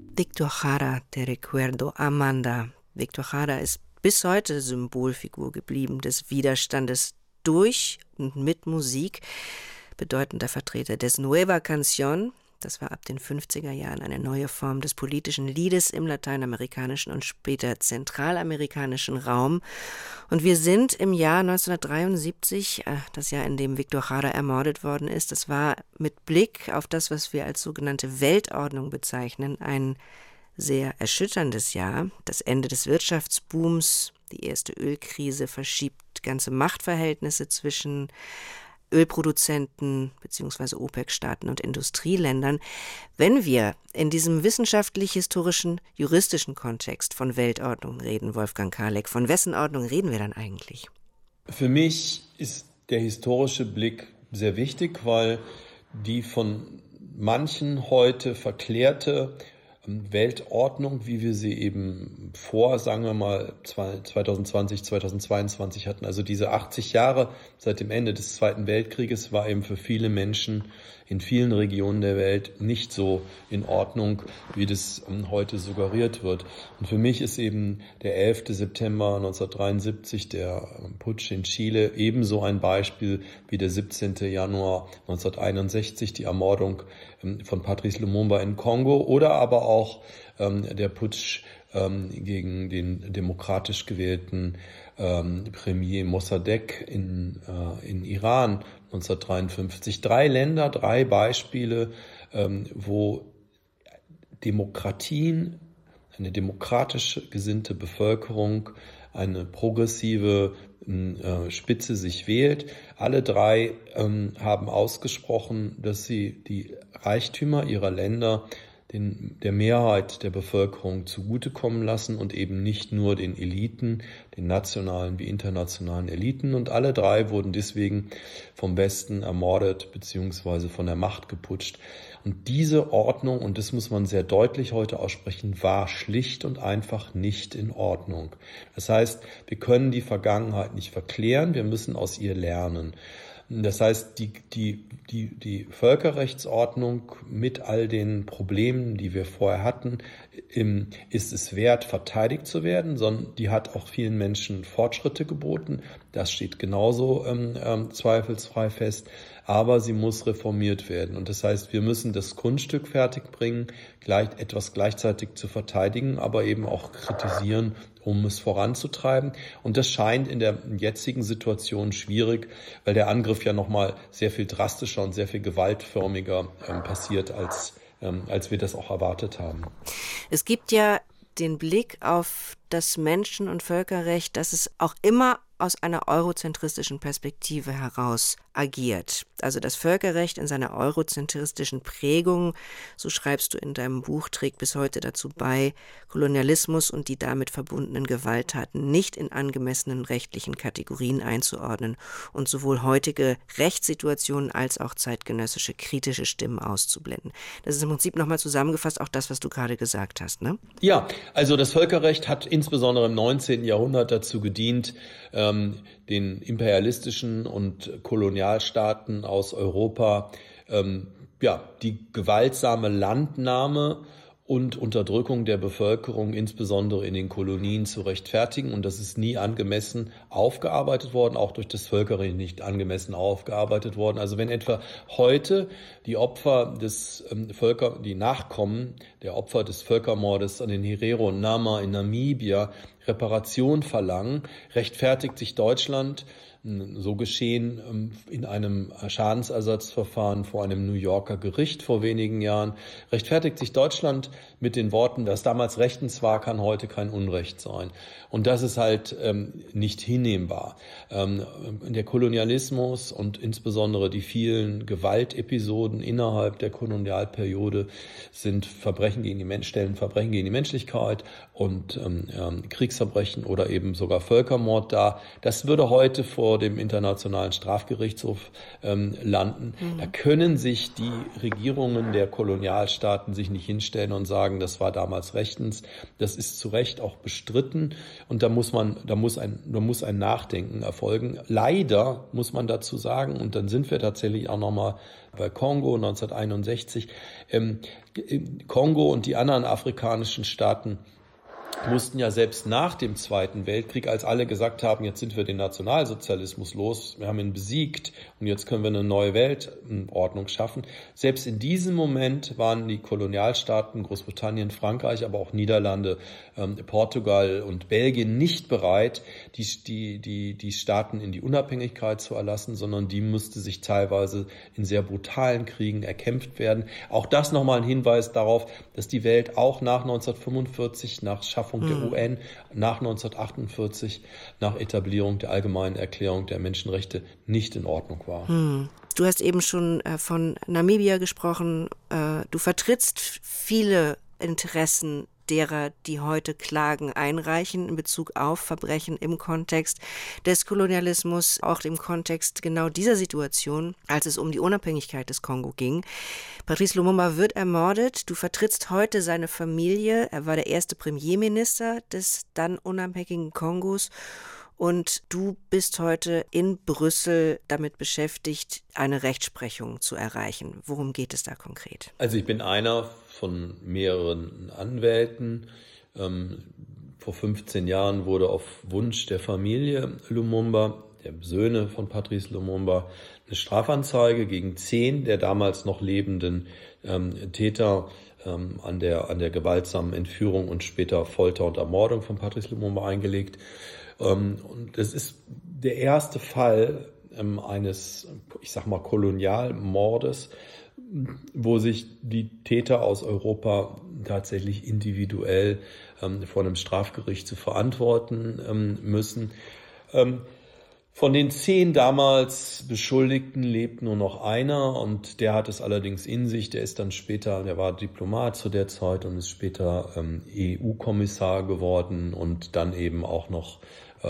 Víctor Jara, de Recuerdo, Amanda. Víctor Jara ist bis heute Symbolfigur geblieben des Widerstandes durch und mit Musik. Bedeutender Vertreter des Nueva Canción. Das war ab den 50er Jahren eine neue Form des politischen Liedes im lateinamerikanischen und später zentralamerikanischen Raum. Und wir sind im Jahr 1973, das Jahr, in dem Víctor Jara ermordet worden ist. Das war mit Blick auf das, was wir als sogenannte Weltordnung bezeichnen, ein sehr erschütterndes Jahr. Das Ende des Wirtschaftsbooms, die erste Ölkrise verschiebt ganze Machtverhältnisse zwischen Ölproduzenten bzw. OPEC-Staaten und Industrieländern. Wenn wir in diesem wissenschaftlich-historischen, juristischen Kontext von Weltordnung reden, Wolfgang Karleck, von wessen Ordnung reden wir dann eigentlich? Für mich ist der historische Blick sehr wichtig, weil die von manchen heute verklärte Weltordnung, wie wir sie eben vor, sagen wir mal, 2020, 2022 hatten. Also diese 80 Jahre seit dem Ende des Zweiten Weltkrieges war eben für viele Menschen in vielen Regionen der Welt nicht so in Ordnung, wie das heute suggeriert wird. Und für mich ist eben der 11. September 1973, der Putsch in Chile, ebenso ein Beispiel wie der 17. Januar 1961, die Ermordung von Patrice Lumumba in Kongo, oder aber auch der Putsch gegen den demokratisch gewählten Premier Mossadegh in Iran 1953. 3 Länder, 3 Beispiele, wo Demokratien, eine demokratisch gesinnte Bevölkerung, eine progressive Spitze sich wählt. Alle 3 haben ausgesprochen, dass sie die Reichtümer ihrer Länder der Mehrheit der Bevölkerung zugutekommen lassen und eben nicht nur den Eliten, den nationalen wie internationalen Eliten. Und alle 3 wurden deswegen vom Westen ermordet bzw. von der Macht geputscht. Und diese Ordnung, und das muss man sehr deutlich heute aussprechen, war schlicht und einfach nicht in Ordnung. Das heißt, wir können die Vergangenheit nicht verklären, wir müssen aus ihr lernen. Das heißt, die Völkerrechtsordnung mit all den Problemen, die wir vorher hatten, ist es wert, verteidigt zu werden, sondern die hat auch vielen Menschen Fortschritte geboten. Das steht genauso zweifelsfrei fest. Aber sie muss reformiert werden. Und das heißt, wir müssen das Kunststück fertigbringen, etwas gleichzeitig zu verteidigen, aber eben auch kritisieren, um es voranzutreiben. Und das scheint in der jetzigen Situation schwierig, weil der Angriff ja nochmal sehr viel drastischer und sehr viel gewaltförmiger passiert, als wir das auch erwartet haben. Es gibt ja den Blick auf das Menschen- und Völkerrecht, dass es auch immer aus einer eurozentristischen Perspektive heraus agiert. Also das Völkerrecht in seiner eurozentristischen Prägung, so schreibst du in deinem Buch, trägt bis heute dazu bei, Kolonialismus und die damit verbundenen Gewalttaten nicht in angemessenen rechtlichen Kategorien einzuordnen und sowohl heutige Rechtssituationen als auch zeitgenössische kritische Stimmen auszublenden. Das ist im Prinzip nochmal zusammengefasst auch das, was du gerade gesagt hast, ne? Ja, also das Völkerrecht hat insbesondere im 19. Jahrhundert dazu gedient, den imperialistischen und Kolonialstaaten aus Europa die gewaltsame Landnahme und Unterdrückung der Bevölkerung, insbesondere in den Kolonien, zu rechtfertigen. Und das ist nie angemessen aufgearbeitet worden, auch durch das Völkerrecht nicht angemessen aufgearbeitet worden. Also wenn etwa heute die Opfer die Nachkommen der Opfer des Völkermordes an den Herero und Nama in Namibia Reparation verlangen, rechtfertigt sich Deutschland, so geschehen in einem Schadensersatzverfahren vor einem New Yorker Gericht vor wenigen Jahren, rechtfertigt sich Deutschland mit den Worten, was damals rechtens war, kann heute kein Unrecht sein. Und das ist halt nicht hinnehmbar. Der Kolonialismus und insbesondere die vielen Gewaltepisoden innerhalb der Kolonialperiode stellen Verbrechen gegen die Menschlichkeit und Kriegsverbrechen oder eben sogar Völkermord dar. Das würde heute vor vor dem Internationalen Strafgerichtshof landen. Da können sich die Regierungen der Kolonialstaaten sich nicht hinstellen und sagen, das war damals rechtens. Das ist zu Recht auch bestritten und da muss ein Nachdenken erfolgen. Leider muss man dazu sagen, und dann sind wir tatsächlich auch nochmal bei Kongo 1961. Kongo und die anderen afrikanischen Staaten mussten ja selbst nach dem Zweiten Weltkrieg, als alle gesagt haben, jetzt sind wir den Nationalsozialismus los, wir haben ihn besiegt und jetzt können wir eine neue Weltordnung schaffen. Selbst in diesem Moment waren die Kolonialstaaten, Großbritannien, Frankreich, aber auch Niederlande, Portugal und Belgien nicht bereit, die Staaten in die Unabhängigkeit zu erlassen, sondern die musste sich teilweise in sehr brutalen Kriegen erkämpft werden. Auch das nochmal ein Hinweis darauf, dass die Welt auch nach 1945, nach Schaffung der UN, nach 1948, nach Etablierung der Allgemeinen Erklärung der Menschenrechte nicht in Ordnung war. Du hast eben schon von Namibia gesprochen. Du vertrittst viele Interessen derer, die heute Klagen einreichen in Bezug auf Verbrechen im Kontext des Kolonialismus, auch im Kontext genau dieser Situation, als es um die Unabhängigkeit des Kongo ging. Patrice Lumumba wird ermordet. Du vertrittst heute seine Familie. Er war der erste Premierminister des dann unabhängigen Kongos. Und du bist heute in Brüssel damit beschäftigt, eine Rechtsprechung zu erreichen. Worum geht es da konkret? Also ich bin einer von mehreren Anwälten. Vor 15 Jahren wurde auf Wunsch der Familie Lumumba, der Söhne von Patrice Lumumba, eine Strafanzeige gegen 10 der damals noch lebenden Täter an der gewaltsamen Entführung und später Folter und Ermordung von Patrice Lumumba eingelegt. Und das ist der erste Fall eines, ich sag mal, Kolonialmordes, wo sich die Täter aus Europa tatsächlich individuell vor einem Strafgericht zu verantworten müssen. Von den 10 damals Beschuldigten lebt nur noch einer und der hat es allerdings in sich. Der war Diplomat zu der Zeit und ist später EU-Kommissar geworden und dann eben auch noch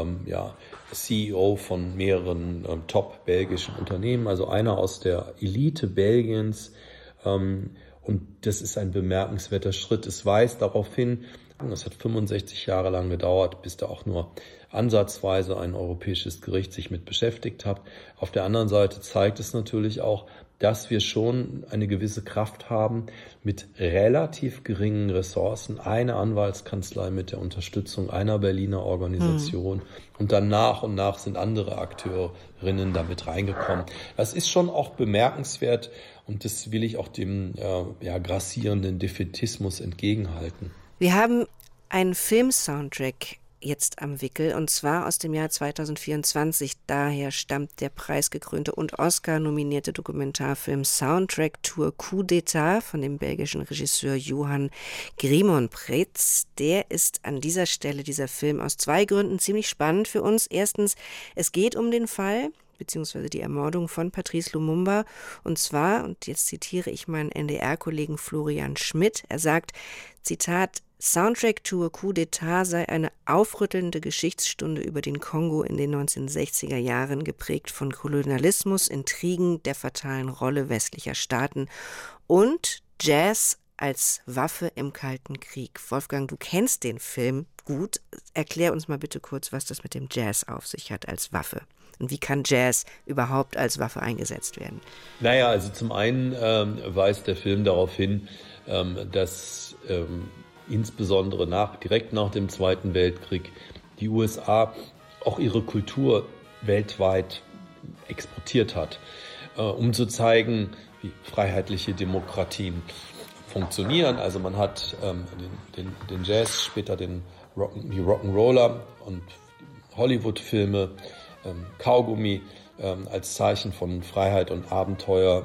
CEO von mehreren top-belgischen Unternehmen, also einer aus der Elite Belgiens. Und das ist ein bemerkenswerter Schritt. Es weist darauf hin, es hat 65 Jahre lang gedauert, bis da auch nur ansatzweise ein europäisches Gericht sich mit beschäftigt hat. Auf der anderen Seite zeigt es natürlich auch, dass wir schon eine gewisse Kraft haben, mit relativ geringen Ressourcen, eine Anwaltskanzlei mit der Unterstützung einer Berliner Organisation und dann nach und nach sind andere Akteurinnen damit reingekommen. Das ist schon auch bemerkenswert und das will ich auch dem grassierenden Defätismus entgegenhalten. Wir haben einen Film-Soundtrack jetzt am Wickel, und zwar aus dem Jahr 2024. Daher stammt der preisgekrönte und Oscar-nominierte Dokumentarfilm Soundtrack Tour Coup d'État von dem belgischen Regisseur Johan Grimonprez. Der ist an dieser Stelle, dieser Film, aus 2 Gründen ziemlich spannend für uns. Erstens, es geht um den Fall beziehungsweise die Ermordung von Patrice Lumumba. Und zwar, und jetzt zitiere ich meinen NDR-Kollegen Florian Schmidt, er sagt, Zitat, Soundtrack Tour Coup d'État sei eine aufrüttelnde Geschichtsstunde über den Kongo in den 1960er Jahren, geprägt von Kolonialismus, Intrigen, der fatalen Rolle westlicher Staaten und Jazz als Waffe im Kalten Krieg. Wolfgang, du kennst den Film gut. Erklär uns mal bitte kurz, was das mit dem Jazz auf sich hat als Waffe. Und wie kann Jazz überhaupt als Waffe eingesetzt werden? Naja, also zum einen weist der Film darauf hin, dass insbesondere direkt nach dem Zweiten Weltkrieg die USA auch ihre Kultur weltweit exportiert hat, um zu zeigen, wie freiheitliche Demokratien funktionieren. Also man hat den Jazz, später die Rock'n'Roller und Hollywood-Filme, Kaugummi als Zeichen von Freiheit und Abenteuer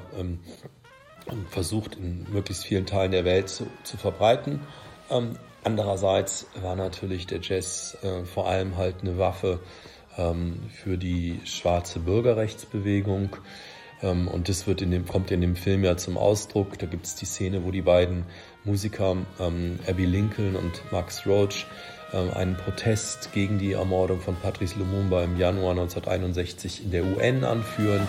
versucht, in möglichst vielen Teilen der Welt zu verbreiten. Andererseits war natürlich der Jazz vor allem halt eine Waffe für die schwarze Bürgerrechtsbewegung. Und das kommt in dem Film ja zum Ausdruck. Da gibt es die Szene, wo die beiden Musiker, Abbey Lincoln und Max Roach, einen Protest gegen die Ermordung von Patrice Lumumba im Januar 1961 in der UN anführen.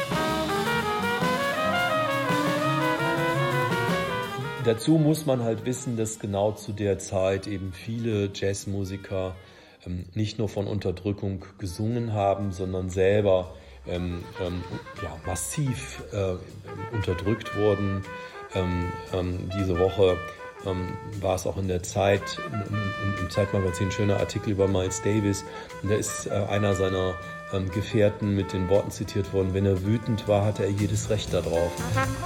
Dazu muss man halt wissen, dass genau zu der Zeit eben viele Jazzmusiker nicht nur von Unterdrückung gesungen haben, sondern selber massiv unterdrückt wurden. Diese Woche war es auch in der Zeit, im Zeitmagazin, ein schöner Artikel über Miles Davis. Und da ist einer seiner Gefährten mit den Worten zitiert worden: Wenn er wütend war, hatte er jedes Recht darauf.